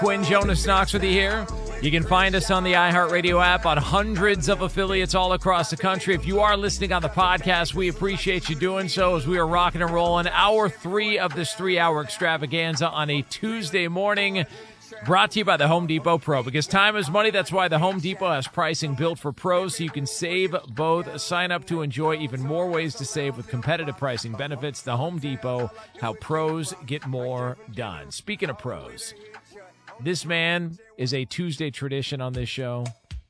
Quinn Jonas Knox with you here. You can find us on the iHeartRadio app on hundreds of affiliates all across the country. If you are listening on the podcast, we appreciate you doing so as we are rocking and rolling hour 3 of this 3-hour extravaganza on a Tuesday morning. Brought to you by the Home Depot Pro. Because time is money, that's why the Home Depot has pricing built for pros so you can save both. Sign up to enjoy even more ways to save with competitive pricing benefits. The Home Depot, how pros get more done. Speaking of pros, this man is a Tuesday tradition on this show.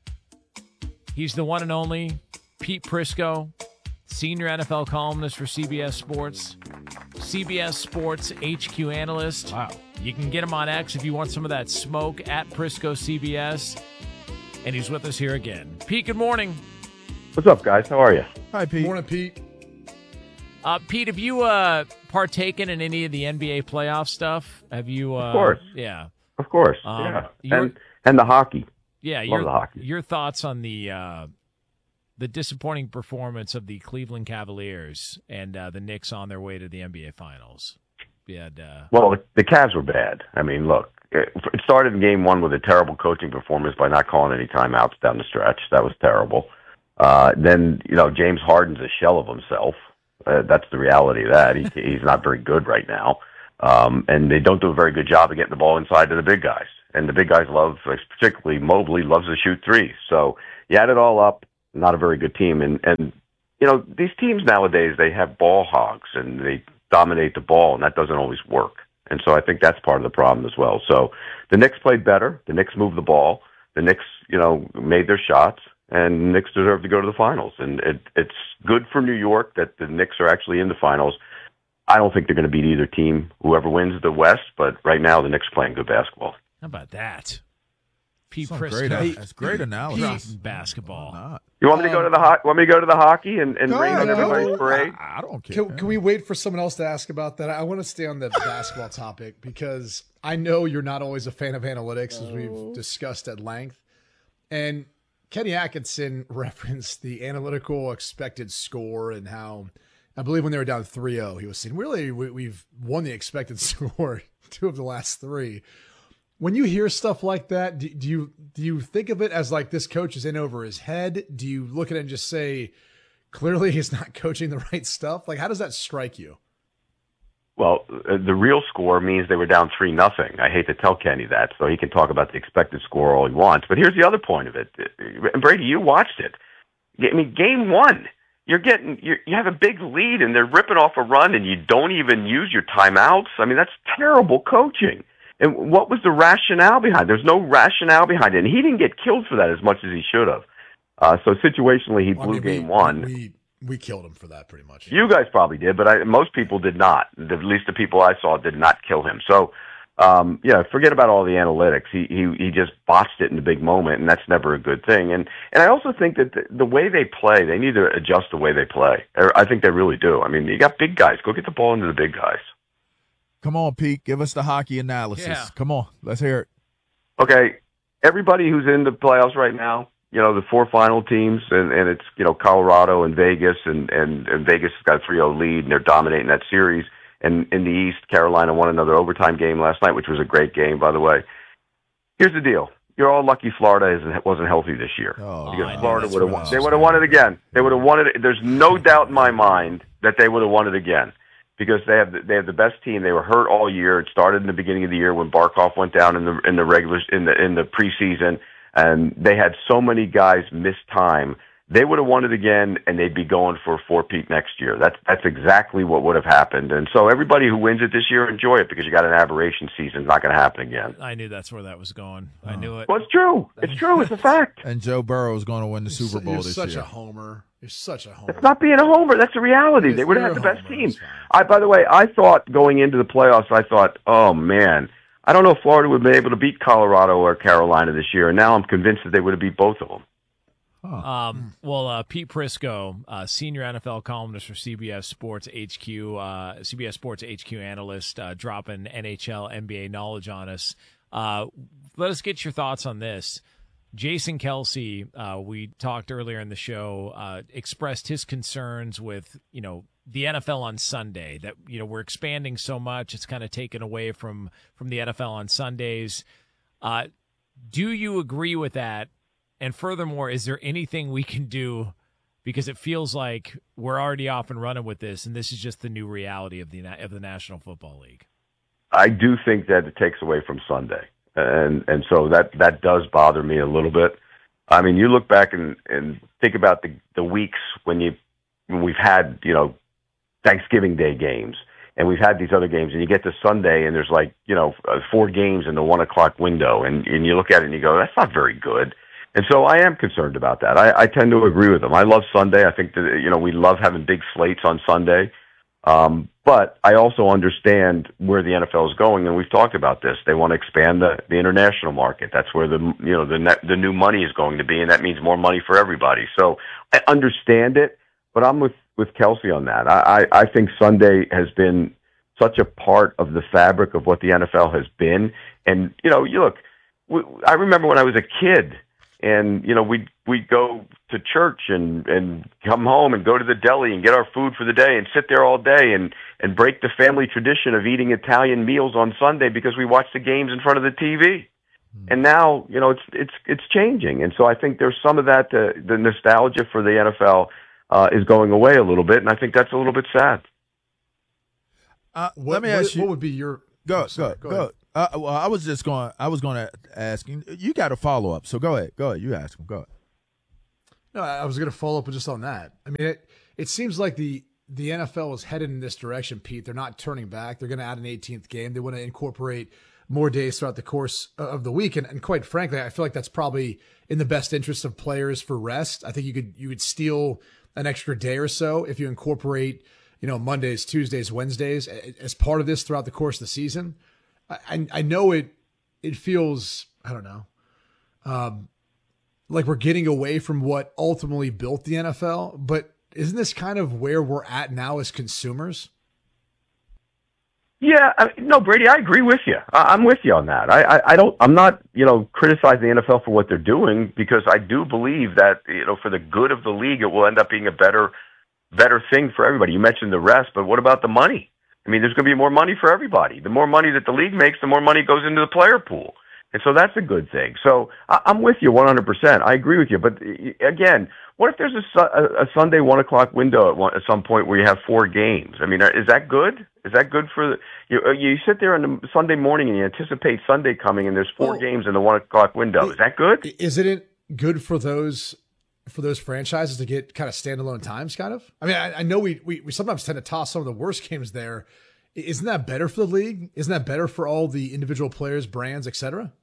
He's the one and only Pete Prisco, senior NFL columnist for CBS Sports, CBS Sports HQ analyst. Wow. You can get him on X if you want some of that smoke at Prisco CBS. And he's with us here again. Pete, good morning. What's up, guys? How are you? Hi, Pete. Morning, Pete. Pete, have you partaken in any of the NBA playoff stuff? Have you? Of course. Yeah. Of course. Yeah. And the hockey. Yeah. Love the hockey. Your thoughts on the disappointing performance of the Cleveland Cavaliers and the Knicks on their way to the NBA Finals? Well, the Cavs were bad. I mean, look, it started in game 1 with a terrible coaching performance by not calling any timeouts down the stretch. That was terrible. Then, James Harden's a shell of himself. That's the reality of that. He's not very good right now. And they don't do a very good job of getting the ball inside to the big guys. And the big guys particularly Mobley, loves to shoot threes. So you add it all up, not a very good team. And these teams nowadays, they have ball hogs and they dominate the ball, and that doesn't always work. And so I think that's part of the problem as well. So the Knicks played better. The Knicks moved the ball. The Knicks, made their shots, and the Knicks deserve to go to the finals. And it's good for New York that the Knicks are actually in the finals. I don't think they're going to beat either team, whoever wins the West, but right now the Knicks are playing good basketball. How about that? Pete That's Prisco. That's great analysis. Basketball. You want me to go to the hockey and rain on everybody's parade? I don't care. Can we wait for someone else to ask about that? I want to stay on the basketball topic because I know you're not always a fan of analytics, as we've discussed at length. And Kenny Atkinson referenced the analytical expected score and how, I believe when they were down 3-0, he was saying, really, we've won the expected score 2 of the last 3. When you hear stuff like that, do you think of it as like this coach is in over his head? Do you look at it and just say, clearly he's not coaching the right stuff? Like, how does that strike you? Well, the real score means they were down 3-0. I hate to tell Kenny that, so he can talk about the expected score all he wants. But here's the other point of it. And Brady, you watched it. I mean, game 1, you have a big lead and they're ripping off a run and you don't even use your timeouts. I mean, that's terrible coaching. And what was the rationale behind it? There's no rationale behind it. And he didn't get killed for that as much as he should have. So situationally, he blew game 1. We killed him for that pretty much. You guys probably did, but most people did not. At least the people I saw did not kill him. So, forget about all the analytics. He just botched it in the big moment, and that's never a good thing. And I also think that the way they play, they need to adjust the way they play. I think they really do. I mean, you got big guys. Go get the ball into the big guys. Come on, Pete. Give us the hockey analysis. Yeah. Come on. Let's hear it. Okay. Everybody who's in the playoffs right now, the 4 final teams, and it's, Colorado and Vegas, and Vegas has got a 3-0 lead, and they're dominating that series. And in the East, Carolina won another overtime game last night, which was a great game, by the way. Here's the deal. You're all lucky Florida wasn't healthy this year. Because Florida would have won. They would have won it again. They would have won it. There's no doubt in my mind that they would have won it again. Because they have the best team. They were hurt all year. It started in the beginning of the year when Barkov went down in the preseason, and they had so many guys miss time. They would have won it again, and they'd be going for a four-peat next year. That's exactly what would have happened. And so everybody who wins it this year, enjoy it, because you got an aberration season. It's not going to happen again. I knew that's where that was going. I knew it. Well, it's true. It's true. It's a fact. And Joe Burrow is going to win the Super Bowl this year. You're such a homer. You're such a homer. It's not being a homer. That's the reality. They would have had the best team. By the way, I thought going into the playoffs, oh, man, I don't know if Florida would be able to beat Colorado or Carolina this year. And now I'm convinced that they would have beat both of them. Pete Prisco, senior NFL columnist for CBS Sports HQ, CBS Sports HQ analyst, dropping NHL, NBA knowledge on us. Let us get your thoughts on this. Jason Kelsey, we talked earlier in the show, expressed his concerns with, the NFL on Sunday, that, we're expanding so much. It's kind of taken away from the NFL on Sundays. Do you agree with that? And furthermore, is there anything we can do? Because it feels like we're already off and running with this, and this is just the new reality of the National Football League. I do think that it takes away from Sunday, and so that does bother me a little bit. I mean, you look back and think about the weeks when we've had Thanksgiving Day games, and we've had these other games, and you get to Sunday, and there's 4 games in the 1 o'clock window, and you look at it and you go, that's not very good. And so I am concerned about that. I tend to agree with them. I love Sunday. I think that, we love having big slates on Sunday. But I also understand where the NFL is going, and we've talked about this. They want to expand the international market. That's where the new money is going to be, and that means more money for everybody. So I understand it, but I'm with Kelsey on that. I think Sunday has been such a part of the fabric of what the NFL has been. And, I remember when I was a kid, and, we'd go to church and come home and go to the deli and get our food for the day and sit there all day and break the family tradition of eating Italian meals on Sunday because we watched the games in front of the TV. And now, it's changing. And so I think there's some of that, the nostalgia for the NFL is going away a little bit. And I think that's a little bit sad. Let me ask you. What would be your... Go ahead. Well, I was going to ask you got a follow up, so go ahead. You ask him. Go ahead. No, I was going to follow up just on that. I mean, it seems like the NFL is headed in this direction, Pete. They're not turning back. They're going to add an 18th game. They want to incorporate more days throughout the course of the week, and quite frankly, I feel like that's probably in the best interest of players for rest. I think you could steal an extra day or so if you incorporate, Mondays, Tuesdays, Wednesdays as part of this throughout the course of the season. I know it feels, I don't know, like we're getting away from what ultimately built the NFL, but isn't this kind of where we're at now as consumers? Yeah, no, Brady, I agree with you. I'm with you on that. I'm not, criticizing the NFL for what they're doing, because I do believe that, for the good of the league, it will end up being a better thing for everybody. You mentioned the rest, but what about the money? I mean, there's going to be more money for everybody. The more money that the league makes, the more money goes into the player pool. And so that's a good thing. So I'm with you 100%. I agree with you. But again, what if there's a Sunday 1 o'clock window at some point where you have 4 games? I mean, is that good? Is that good for you sit there on the Sunday morning and you anticipate Sunday coming and there's 4 games in the 1 o'clock window? Is that good? Isn't it good for those franchises to get kind of standalone times, kind of? I mean, I know we sometimes tend to toss some of the worst games there. Isn't that better for the league? Isn't that better for all the individual players, brands, et cetera?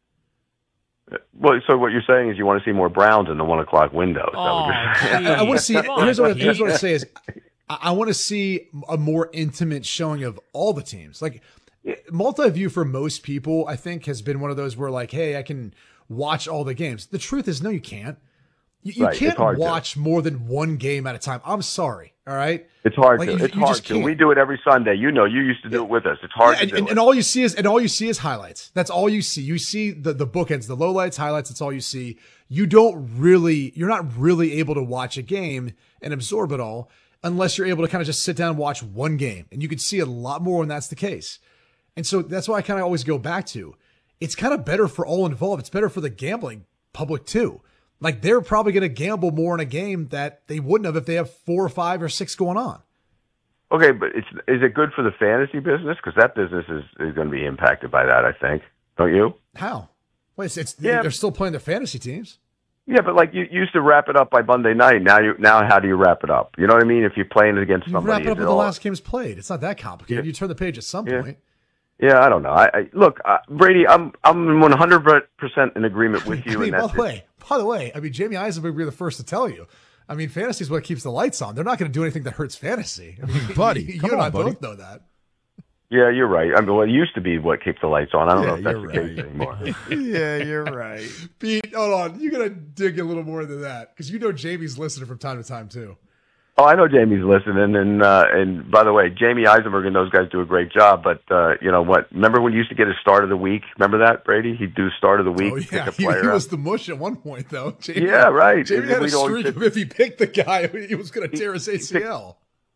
Well, so what you're saying is you want to see more Browns in the 1 o'clock window. I want to see. Here's what I say is, I want to see a more intimate showing of all the teams. Like, multi-view for most people, I think, has been one of those where, like, hey, I can watch all the games. The truth is, no, you can't. You can't watch more than one game at a time. I'm sorry. All right. It's hard to. It's hard to. We do it every Sunday. You used to do it with us. It's hard to do. And all you see is highlights. That's all you see. You see the bookends, the lowlights, highlights. That's all you see. You're not really able to watch a game and absorb it all unless you're able to kind of just sit down and watch one game. And you can see a lot more when that's the case. And so that's why I kind of always go back to, it's kind of better for all involved. It's better for the gambling public too. Like, they're probably going to gamble more in a game that they wouldn't have if they have 4 or 5 or 6 going on. Okay, but is it good for the fantasy business? Because that business is going to be impacted by that, I think. Don't you? How? Wait, they're still playing their fantasy teams. Yeah, but like you used to wrap it up by Monday night. Now how do you wrap it up? You know what I mean? If you're playing it against somebody, you wrap it up when the last game's played. It's not that complicated. You turn the page at some point. Yeah, I don't know. Look, Brady, I'm 100% in agreement with you. By the way, I mean, Jamie Eisenberg would be the first to tell you. I mean, fantasy is what keeps the lights on. They're not going to do anything that hurts fantasy. I mean, buddy, you and I both know that. Yeah, you're right. I mean, well, it used to be what keeps the lights on. I don't know if that's the case anymore. Yeah, you're right. Pete, hold on. You got to dig a little more into that, because Jamie's listening from time to time too. Oh, I know Jamie's listening, and by the way, Jamie Eisenberg and those guys do a great job. But you know what? Remember when you used to get his start of the week? Remember that, Brady? He'd do start of the week. Oh yeah, he was the mush at one point, though. Jamie, yeah, right. Jamie had a streak of if he picked the guy, he was going to tear his ACL.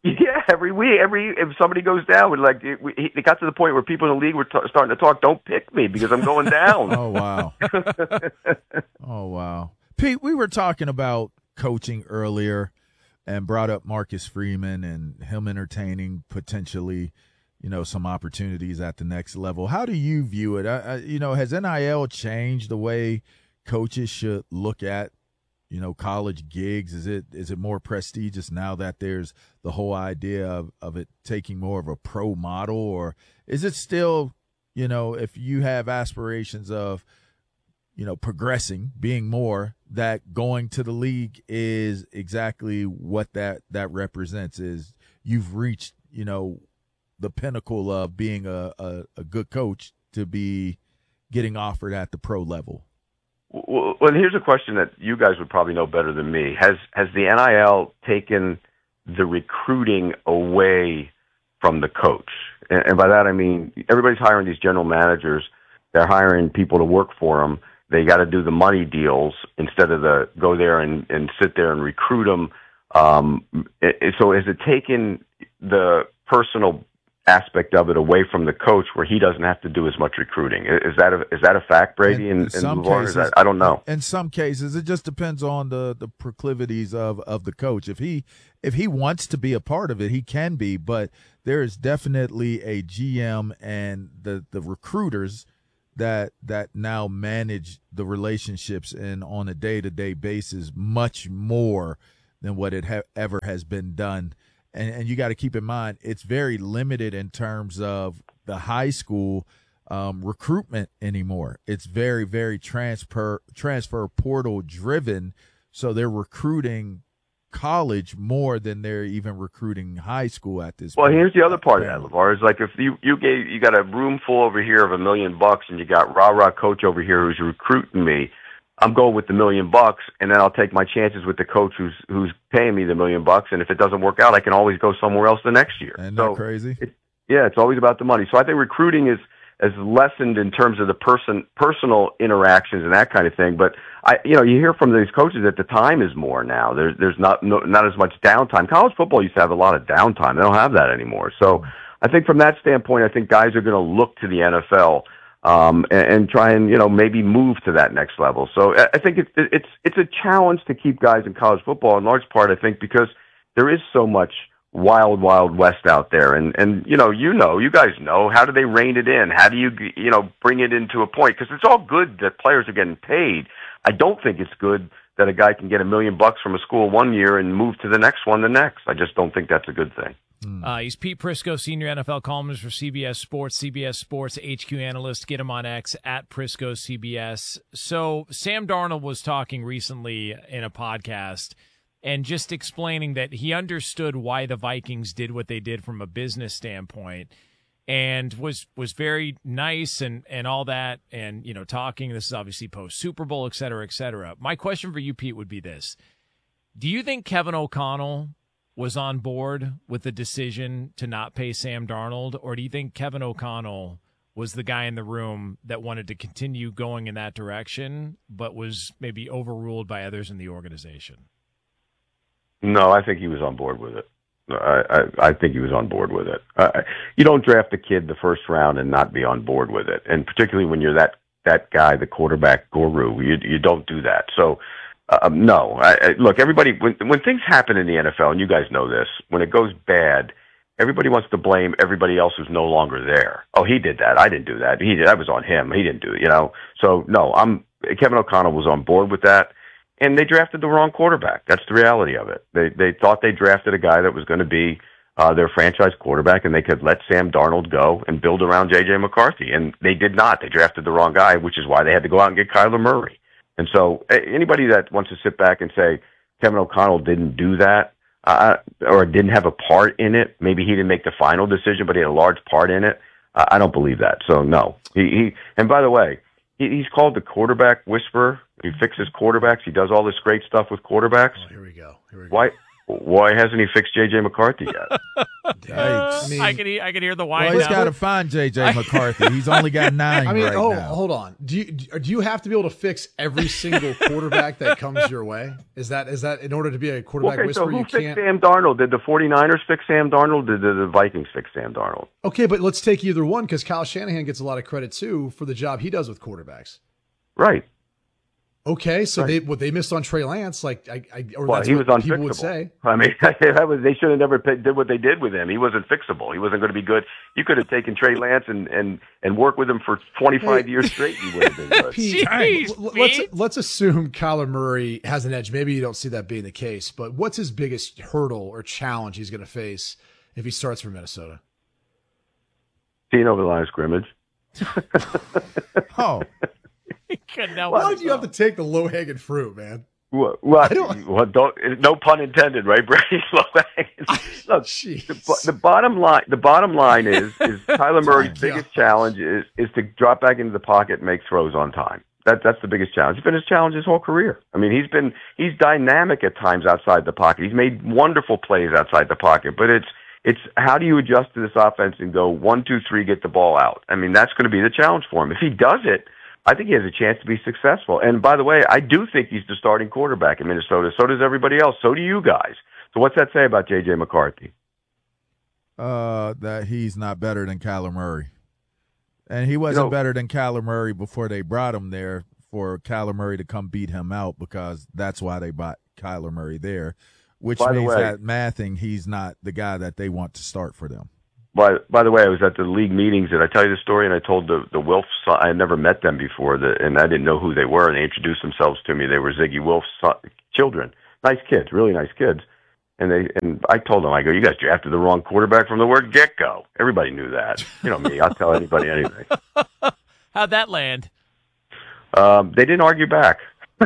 Yeah, every week, if somebody goes down, it got to the point where people in the league were starting to talk, "Don't pick me because I'm going down." Oh wow. Oh wow. Pete, we were talking about coaching earlier and brought up Marcus Freeman and him entertaining potentially, some opportunities at the next level. How do you view it? Has NIL changed the way coaches should look at college gigs? Is it more prestigious now that there's the whole idea of it taking more of a pro model, or is it still, if you have aspirations of, progressing, being more, that going to the league is exactly what that represents, is you've reached, the pinnacle of being a good coach to be getting offered at the pro level? Well, here's a question that you guys would probably know better than me. Has the NIL taken the recruiting away from the coach? And by that I mean everybody's hiring these general managers. They're hiring people to work for them. They got to do the money deals instead of go there and sit there and recruit them. So has it taken the personal aspect of it away from the coach, where he doesn't have to do as much recruiting? Is that a fact, Brady? In some cases, I don't know. In some cases, it just depends on the proclivities of the coach. If he wants to be a part of it, he can be. But there is definitely a GM and the recruiters that now manage the relationships and on a day-to-day basis much more than what it ever has been done. And you got to keep in mind, it's very limited in terms of the high school recruitment anymore. It's very, very transfer portal driven. So they're recruiting college more than they're even recruiting high school at this point. Well, here's the other part of that, LeVar, is like if you got a room full over here of $1 million and you got rah-rah coach over here who's recruiting me, I'm going with the $1 million, and then I'll take my chances with the coach who's paying me the $1 million. And if it doesn't work out, I can always go somewhere else the next year. Isn't that crazy? It's always about the money. So I think recruiting is lessened in terms of the personal interactions and that kind of thing. But you hear from these coaches that the time is more now. There's not as much downtime. College football used to have a lot of downtime. They don't have that anymore. So I think from that standpoint, I think guys are going to look to the NFL. And try and maybe move to that next level. So I think it's a challenge to keep guys in college football in large part, I think, because there is so much wild west out there, and you guys know, how do they rein it in? How do you bring it into a point? Because it's all good that players are getting paid. I don't think it's good that a guy can get $1 million from a school one year and move to the next one the next. I just don't think that's a good thing. He's Pete Prisco, senior NFL columnist for CBS Sports HQ analyst. Get him on X at Prisco CBS. So Sam Darnold was talking recently in a podcast and just explaining that he understood why the Vikings did what they did from a business standpoint, and was very nice and all that, and talking. This is obviously post Super Bowl, et cetera, et cetera. My question for you, Pete, would be this: do you think Kevin O'Connell was on board with the decision to not pay Sam Darnold, or do you think Kevin O'Connell was the guy in the room that wanted to continue going in that direction, but was maybe overruled by others in the organization? No, I think he was on board with it. I think he was on board with it. You don't draft a kid the first round and not be on board with it, and particularly when you're that guy, the quarterback guru, you don't do that. So. No. Look, everybody, when things happen in the NFL, and you guys know this, when it goes bad, everybody wants to blame everybody else who's no longer there. Oh, he did that. I didn't do that. That was on him. He didn't do it, So, no, Kevin O'Connell was on board with that, and they drafted the wrong quarterback. That's the reality of it. They thought they drafted a guy that was going to be their franchise quarterback, and they could let Sam Darnold go and build around J.J. McCarthy, and they did not. They drafted the wrong guy, which is why they had to go out and get Kyler Murray. And so anybody that wants to sit back and say Kevin O'Connell didn't do that or didn't have a part in it, maybe he didn't make the final decision, but he had a large part in it, I don't believe that. So, no. And by the way, he's called the quarterback whisperer. He fixes quarterbacks. He does all this great stuff with quarterbacks. Oh, here we go. Why hasn't he fixed J.J. McCarthy yet? I can hear the whine. Well, he's got to find J.J. McCarthy. He's only got 9 right now. Hold on. Do you have to be able to fix every single quarterback that comes your way? Is that in order to be a quarterback whisperer? So who fixed Sam Darnold? Did the 49ers fix Sam Darnold? Did the Vikings fix Sam Darnold? Okay, but let's take either one because Kyle Shanahan gets a lot of credit too for the job he does with quarterbacks. Right. Okay, so they missed on Trey Lance, he was unfixable. People would say. I mean, they should have never did what they did with him. He wasn't fixable. He wasn't going to be good. You could have taken Trey Lance and worked with him for 25 years straight. He would have been good. Jeez, let's assume Kyler Murray has an edge. Maybe you don't see that being the case, but what's his biggest hurdle or challenge he's going to face if he starts for Minnesota? Seeing over the line of scrimmage. Oh. Why do you have to take the low-hanging fruit, man? No pun intended, right, Brady? Look, the bottom line is Kyler Murray's biggest challenge is to drop back into the pocket and make throws on time. That's the biggest challenge. It's been his challenge his whole career. I mean, he's dynamic at times outside the pocket. He's made wonderful plays outside the pocket, but it's how do you adjust to this offense and go 1, 2, 3, get the ball out? I mean, that's going to be the challenge for him. If he does it, I think he has a chance to be successful. And by the way, I do think he's the starting quarterback in Minnesota. So does everybody else. So do you guys. So what's that say about J.J. McCarthy? That he's not better than Kyler Murray. And he wasn't better than Kyler Murray before they brought him there for Kyler Murray to come beat him out, because that's why they brought Kyler Murray there, which means that mathing, he's not the guy that they want to start for them. By the way, I was at the league meetings. Did I tell you the story? And I told the Wilfs. I had never met them before, and I didn't know who they were. And they introduced themselves to me. They were Ziggy Wilf's children. Nice kids, really nice kids. And I told them, I go, you guys drafted the wrong quarterback from the word get-go. Everybody knew that. You know me. I'll tell anybody anything. How'd that land? They didn't argue back.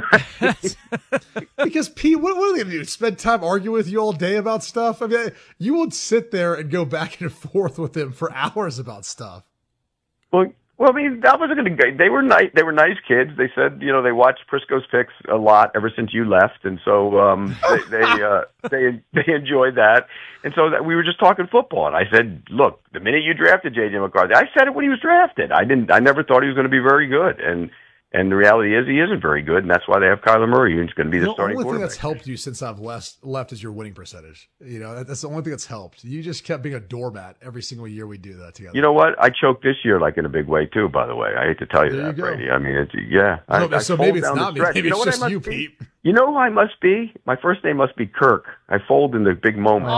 Because Pete, what are they going to do? Spend time arguing with you all day about stuff? I mean, you would sit there and go back and forth with them for hours about stuff. Well, I mean, that wasn't going to. They were nice. They were nice kids. They said, they watched Prisco's picks a lot ever since you left, and so they enjoyed that. And so we were just talking football, and I said, look, the minute you drafted J.J. McCarthy, I said it when he was drafted. I never thought he was going to be very good, and the reality is he isn't very good, and that's why they have Kyler Murray, who's going to be the starting quarterback. The only thing that's helped you since I've left is your winning percentage. That's the only thing that's helped. You just kept being a doormat every single year we do that together. You know what? I choked this year in a big way, too, by the way. I hate to tell you that, Brady. I mean, so maybe it's not me. Maybe it's just you, Pete. You know who I must be? My first name must be Kirk. I fold in the big moment.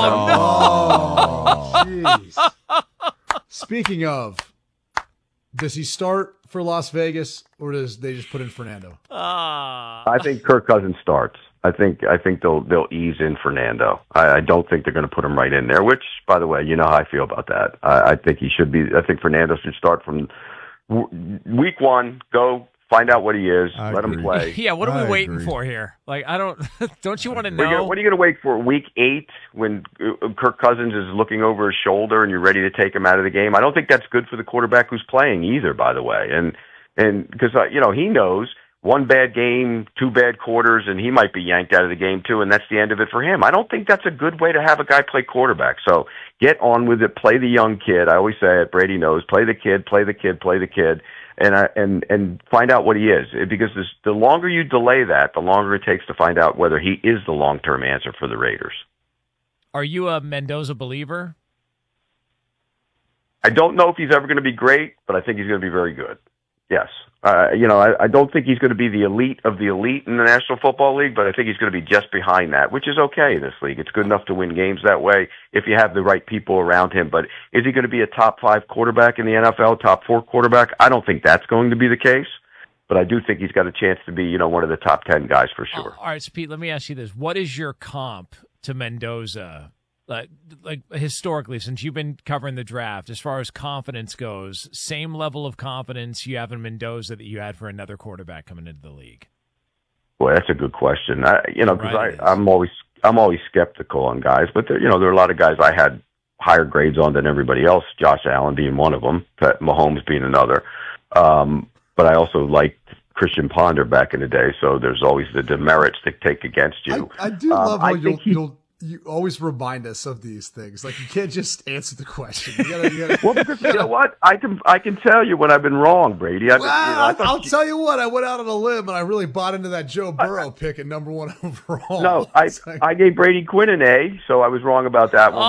Oh, no. Jeez. Speaking of, does he start for Las Vegas, or does they just put in Fernando? I think Kirk Cousins starts. I think they'll ease in Fernando. I don't think they're going to put him right in there. Which, by the way, you know how I feel about that. I think he should be. I think Fernando should start from week 1. Go find out what he is. Let him play. Yeah, what are we waiting for here? Don't you want to know? What are you going to wait for? Week 8 when Kirk Cousins is looking over his shoulder and you're ready to take him out of the game? I don't think that's good for the quarterback who's playing either, by the way. And because, he knows 1 bad game, 2 bad quarters, and he might be yanked out of the game too, and that's the end of it for him. I don't think that's a good way to have a guy play quarterback. So get on with it. Play the young kid. I always say it. Brady knows. Play the kid, play the kid, play the kid. And find out what he is, because the longer you delay that, the longer it takes to find out whether he is the long-term answer for the Raiders. Are you a Mendoza believer? I don't know if he's ever going to be great, but I think he's going to be very good. Yes. I don't think he's going to be the elite of the elite in the National Football League, but I think he's going to be just behind that, which is okay in this league. It's good enough to win games that way if you have the right people around him. But is he going to be a top 5 quarterback in the NFL, top 4 quarterback? I don't think that's going to be the case, but I do think he's got a chance to be, one of the top 10 guys for sure. All right, so Pete, let me ask you this. What is your comp to Mendoza? Like historically, since you've been covering the draft, as far as confidence goes, same level of confidence you have in Mendoza that you had for another quarterback coming into the league? Boy, that's a good question. Because I'm always skeptical on guys, but there are a lot of guys I had higher grades on than everybody else. Josh Allen being one of them, Mahomes being another. But I also liked Christian Ponder back in the day, so there's always the demerits to take against you. I do love how you always remind us of these things. Like, you can't just answer the question. You gotta... Well, because you know what? I can tell you when I've been wrong, Brady. I'll tell you what. I went out on a limb and I really bought into that Joe Burrow pick at number 1 overall. No, I gave Brady Quinn an A, so I was wrong about that one.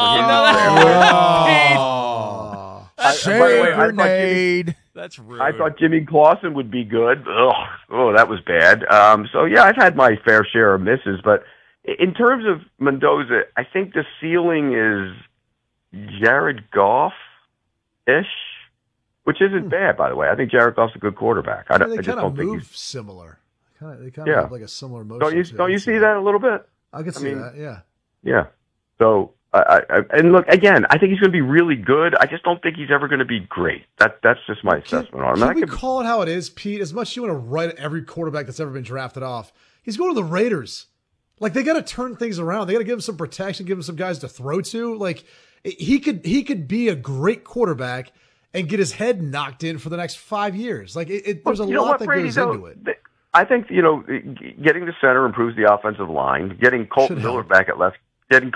Grenade. That's rude. I thought Jimmy Clausen would be good. Oh, that was bad. So yeah, I've had my fair share of misses, but in terms of Mendoza, I think the ceiling is Jared Goff-ish, which isn't bad, by the way. I think Jared Goff's a good quarterback. They kind of move similar. They kind of have like a similar motion. Don't you see that a little bit? I can see that. Yeah. Yeah. So. And look, again, I think he's going to be really good. I just don't think he's ever going to be great. That's just my assessment on him. Can we call it how it is, Pete? As much as you want to write every quarterback that's ever been drafted off, he's going to the Raiders. Like, they got to turn things around. They got to give him some protection, give him some guys to throw to. Like, he could be a great quarterback and get his head knocked in for the next 5 years. Like, there's a lot that goes into it. I think, getting the center improves the offensive line. Getting Colton Miller back at left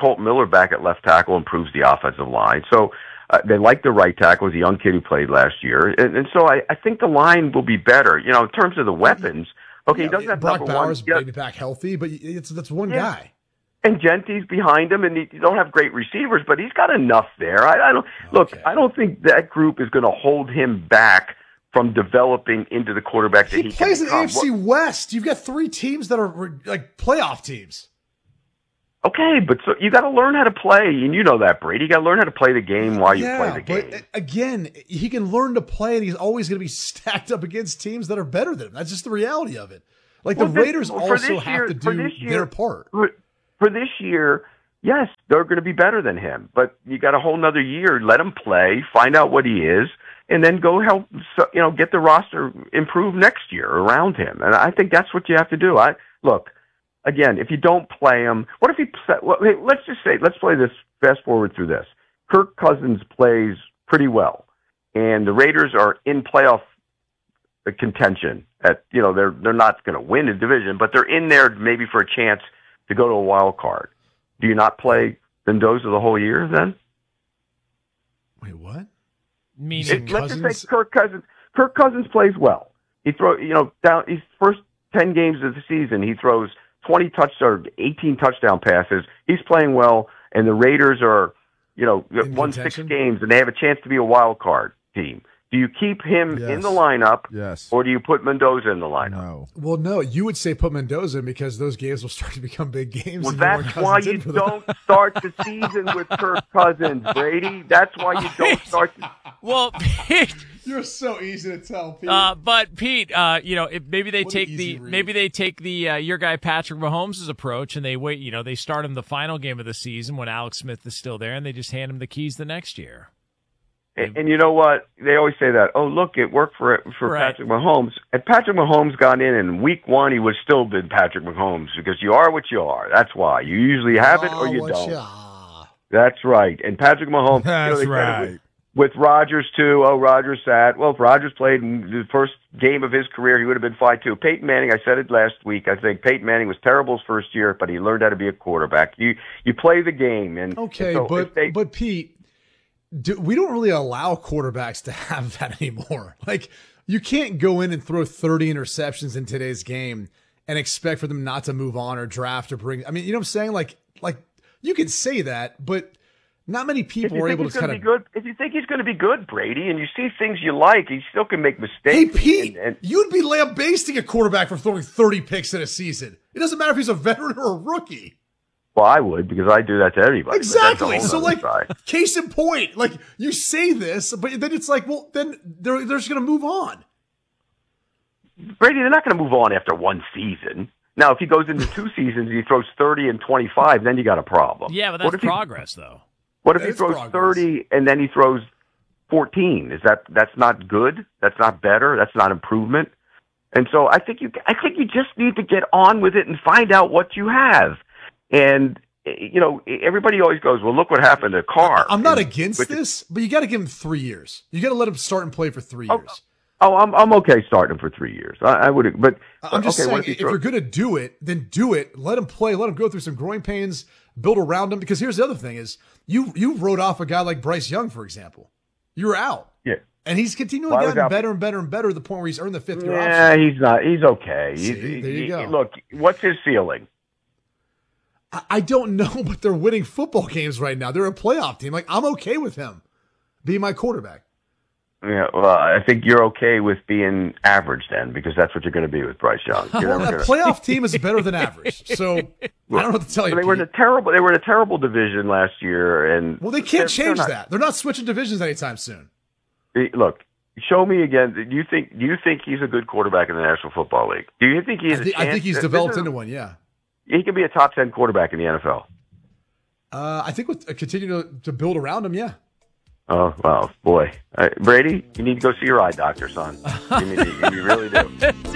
tackle improves the offensive line. So they like the right tackle. It was a young kid who played last year. And so I think the line will be better. In terms of the weapons, he doesn't have Brock number Bowers one. maybe back healthy, but that's one guy. And Genty's behind him, and you don't have great receivers, but he's got enough there. I don't think that group is going to hold him back from developing into the quarterback that he plays in can AFC West. You've got 3 teams that are like playoff teams. Okay, but so you got to learn how to play, and you know that, Brady. You got to learn how to play the game while you play the game. But again, he can learn to play, and he's always going to be stacked up against teams that are better than him. That's just the reality of it. Like, the Raiders also have to do their part. For this year, yes, they're going to be better than him, but you got a whole nother year. Let him play, find out what he is, and then go help get the roster improve next year around him. And I think that's what you have to do. Again, if you don't play him, what if he? Let's play this. Fast forward through this. Kirk Cousins plays pretty well, and the Raiders are in playoff contention. They're not going to win the division, but they're in there maybe for a chance to go to a wild card. Do you not play Mendoza the whole year then? Wait, what? Let's just say Kirk Cousins plays well. He down his first 10 games of the season, he throws 18 touchdown passes. He's playing well, and the Raiders are, won 6 games, and they have a chance to be a wild card team. Do you keep him in the lineup, or do you put Mendoza in the lineup? No. Well, no, you would say put Mendoza in because those games will start to become big games. Well, that's why you don't start the season with Kirk Cousins, Brady. That's why you don't start. Well, Pete, you're so easy to tell, Pete. But Pete, maybe they take your guy Patrick Mahomes' approach, and they wait. They start him the final game of the season when Alex Smith is still there, and they just hand him the keys the next year. And you know what? They always say that. Oh, look, it worked for right. Patrick Mahomes. Had Patrick Mahomes gone in week 1, he would still been Patrick Mahomes because you are what you are. That's why. You usually have it or you don't. That's right. And Patrick Mahomes. That's right. With Rodgers, too. Oh, Rodgers sat. Well, if Rodgers played in the first game of his career, he would have been fine, too. Peyton Manning, I said it last week. I think Peyton Manning was terrible his first year, but he learned how to be a quarterback. You play the game. Okay, but Pete, we don't really allow quarterbacks to have that anymore. Like, you can't go in and throw 30 interceptions in today's game and expect for them not to move on or draft or bring. I mean, you know what I'm saying? Like you can say that, but not many people are able to kind of. Good, if you think he's going to be good, Brady, and you see things you like, he still can make mistakes. Hey, Pete, you'd be lambasting a quarterback for throwing 30 picks in a season. It doesn't matter if he's a veteran or a rookie. Well, I would, because I do that to everybody. Exactly. So, case in point, you say this, but then it's like, well, then they're just going to move on. Brady, they're not going to move on after one season. Now, if he goes into 2 seasons and he throws 30 and 25, then you got a problem. Yeah, but that's progress, though. What if he throws 30 and then he throws 14? That's not good? That's not better? That's not improvement? And so I think you just need to get on with it and find out what you have. And, everybody always goes, well, look what happened to Carr. I'm not against this, but you got to give him 3 years. You got to let him start and play for 3 years. Oh, I'm okay starting him for 3 years. I would, but I'm just saying, if you're going to do it, then do it. Let him play. Let him go through some growing pains. Build around him. Because here's the other thing: is you wrote off a guy like Bryce Young, for example. You were out. Yeah. And he's continually getting better and better and better to the point where he's earned the fifth year option. Yeah, he's not. He's okay. There you go. Look, what's his ceiling? I don't know, but they're winning football games right now. They're a playoff team. Like, I'm okay with him being my quarterback. Yeah, well, I think you're okay with being average then, because that's what you're going to be with Bryce Young. Well, that playoff team is better than average, so I don't know what to tell you. They were in a terrible division last year, and they can't change that. They're not switching divisions anytime soon. Look, show me again. Do you think he's a good quarterback in the National Football League? Do you think he's? I think he's developed into one. Yeah, he can be a top 10 quarterback in the NFL. I think with continue to build around him. Yeah. Oh, well, boy. Brady, you need to go see your eye doctor, son. You really do.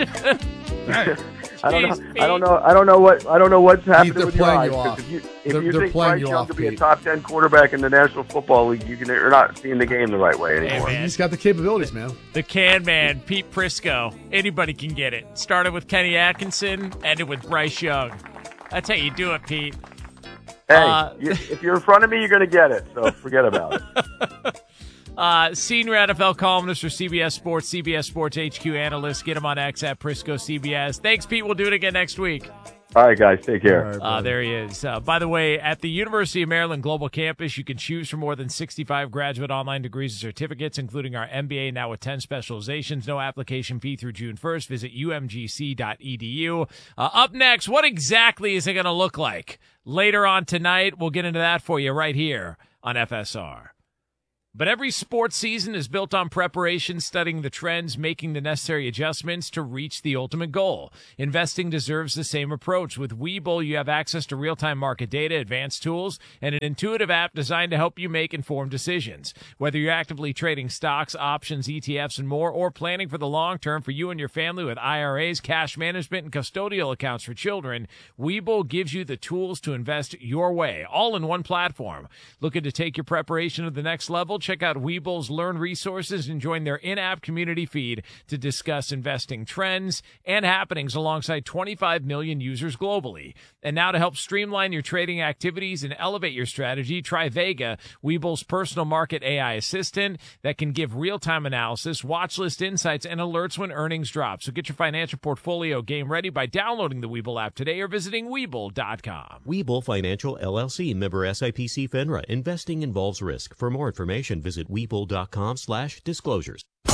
I don't know what's happening with your eyes. If you think Bryce Young could be a top 10 quarterback in the National Football League, you're not seeing the game the right way anymore. Hey, he's got the capabilities, man. The can man, Pete Prisco. Anybody can get it. Started with Kenny Atkinson, ended with Bryce Young. That's how you do it, Pete. Hey, if you're in front of me, you're going to get it, so forget about it. Senior NFL columnist for CBS Sports, CBS Sports HQ analyst. Get him on X at Prisco CBS. Thanks, Pete. We'll do it again next week. All right, guys. Take care. There he is. By the way, at the University of Maryland Global Campus, you can choose from more than 65 graduate online degrees and certificates, including our MBA now with 10 specializations. No application fee through June 1st. Visit umgc.edu. Up next, what exactly is it going to look like? Later on tonight, we'll get into that for you right here on FSR. But every sports season is built on preparation, studying the trends, making the necessary adjustments to reach the ultimate goal. Investing deserves the same approach. With Webull, you have access to real-time market data, advanced tools, and an intuitive app designed to help you make informed decisions. Whether you're actively trading stocks, options, ETFs, and more, or planning for the long term for you and your family with IRAs, cash management, and custodial accounts for children, Webull gives you the tools to invest your way, all in one platform. Looking to take your preparation to the next level? Check out Webull's Learn resources and join their in-app community feed to discuss investing trends and happenings alongside 25 million users globally. And now to help streamline your trading activities and elevate your strategy, try Vega, Webull's personal market AI assistant that can give real-time analysis, watch list insights, and alerts when earnings drop. So get your financial portfolio game ready by downloading the Webull app today or visiting Webull.com. Webull Financial LLC, member SIPC FINRA. Investing involves risk. For more information, visit Webull.com/disclosures.